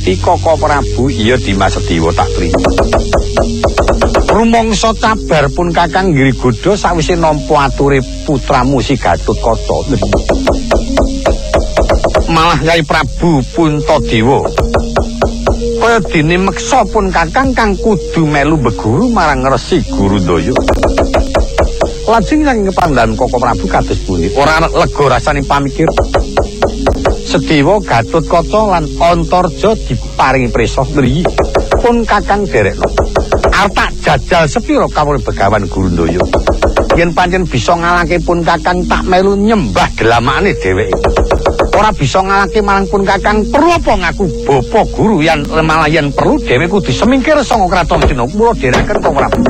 Di Koko Prabu iya Dimas Sediwa tak trima. Rumangsa kabar pun Kakang Ngrigoda sawise nampa ature putramu si Gatotkaca. Malah Kyai Prabu Puntadewa kaya dene meksa pun Kakang kang kudu melu beguru marang Resi Gurudaya. Lajeng sang kepandhan Koko Prabu kados pundi ora lega rasane pamikir. Sediwa Gatotkaca lan Antarja diparingi prisa mriyi pun Kakang derekno. Arep tak jajal sepira kawula Begawan Gurundaya. Yen pancen bisa ngalahke pun Kakang tak melu nyembah delamakane dheweke. Ora bisa ngalahke marang pun Kakang perlu apa ngaku bapa guru yen malah yen perlu dhewe kudu semingkir saka kraton Cina. Mula dereken Koko Prabu.